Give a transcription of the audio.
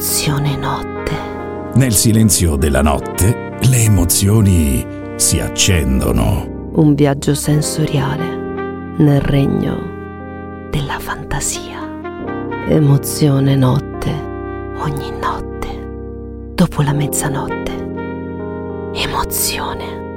Emozione notte. Nel silenzio della notte le emozioni si accendono. Un viaggio sensoriale nel regno della fantasia. Emozione notte, ogni notte, dopo la mezzanotte. Emozione.